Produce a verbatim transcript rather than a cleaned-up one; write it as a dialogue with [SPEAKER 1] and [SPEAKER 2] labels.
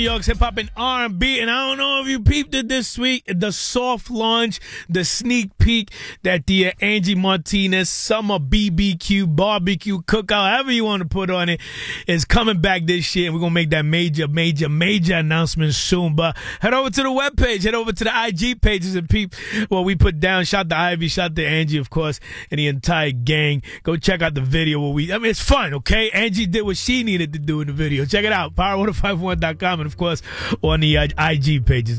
[SPEAKER 1] New York's hip hop and R and B, and I don't know if you peeped it this week. The soft launch, the sneak peek that the uh, Angie Martinez Summer B B Q Barbecue Cookout, however you want to put on it, is coming back this year. And we're gonna make that major, major, major announcement soon. But head over to the webpage, head over to the I G pages, and peep what we put down. Shout to Ivy, shout to Angie, of course, and the entire gang. Go check out the video. Where we, I mean, it's fun, okay? Angie did what she needed to do in the video. Check it out, power one oh five one dot com, and of course on the uh, I G pages.